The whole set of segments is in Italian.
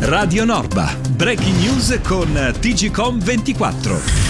Radio Norba, breaking news con TGcom24.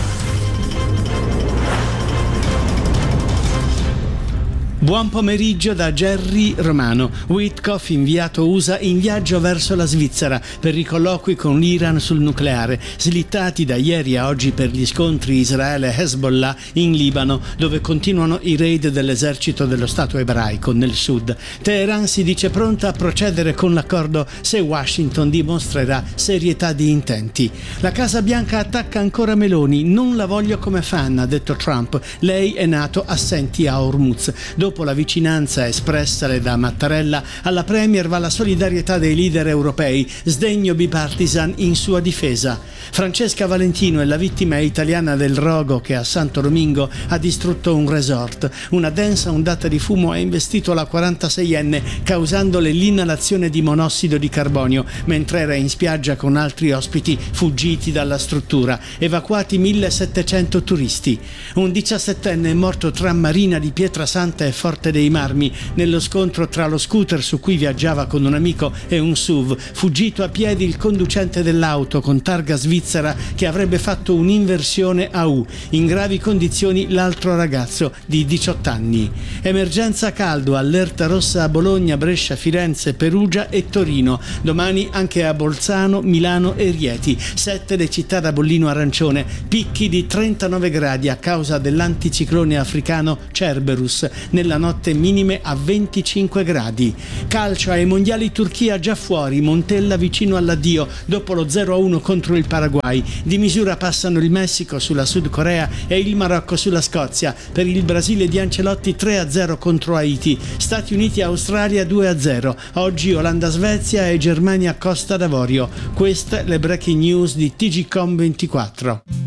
Buon pomeriggio da Gerry Romano. Witkoff, inviato USA, in viaggio verso la Svizzera per i colloqui con l'Iran sul nucleare, slittati da ieri a oggi per gli scontri Israele-Hezbollah in Libano, dove continuano i raid dell'esercito dello Stato ebraico nel sud. Teheran si dice pronta a procedere con l'accordo se Washington dimostrerà serietà di intenti. La Casa Bianca attacca ancora Meloni. Non la voglio come fan, ha detto Trump. Lei è nato assenti a Hormuz. Dopo la vicinanza espressale da Mattarella alla Premier va la solidarietà dei leader europei, sdegno bipartisan in sua difesa. Francesca Valentino è la vittima italiana del rogo che a Santo Domingo ha distrutto un resort. Una densa ondata di fumo ha investito la 46enne, causandole l'inalazione di monossido di carbonio mentre era in spiaggia con altri ospiti fuggiti dalla struttura. Evacuati 1700 turisti. Un 17enne è morto tra Marina di Pietrasanta e Forte dei Marmi nello scontro tra lo scooter su cui viaggiava con un amico e un SUV. Fuggito a piedi il conducente dell'auto con targa svizzera che avrebbe fatto un'inversione a U. In gravi condizioni l'altro ragazzo di 18 anni. Emergenza caldo, allerta rossa a Bologna, Brescia, Firenze, Perugia e Torino. Domani anche a Bolzano, Milano e Rieti. 7 le città da bollino arancione. Picchi di 39 gradi a causa dell'anticiclone africano Cerberus. Nella notte minime a 25 gradi. Calcio ai mondiali, Turchia già fuori, Montella vicino all'addio dopo lo 0-1 contro il Paraguay. Di misura passano il Messico sulla Sud Corea e il Marocco sulla Scozia. Per il Brasile di Ancelotti 3-0 contro Haiti. Stati Uniti-Australia 2-0. Oggi Olanda-Svezia e Germania-Costa d'Avorio. Queste le breaking news di TGcom24.